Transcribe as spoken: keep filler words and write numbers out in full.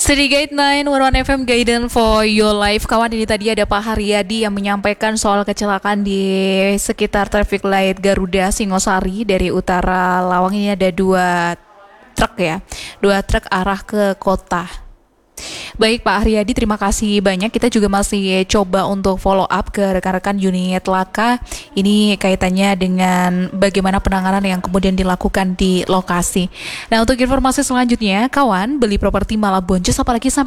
City Gate sembilan puluh satu F M Guidance for Your Life. Kawan, ini tadi ada Pak Haryadi yang menyampaikan soal kecelakaan di sekitar traffic light Garuda Singosari dari utara Lawang. Ini ada dua truk ya, dua truk arah ke kota. Baik Pak Haryadi, terima kasih banyak. Kita juga masih coba untuk follow up ke rekan-rekan unit Laka. Ini kaitannya dengan bagaimana penanganan yang kemudian dilakukan di lokasi. Nah, untuk informasi selanjutnya, kawan, beli properti malah boncos apalagi sampai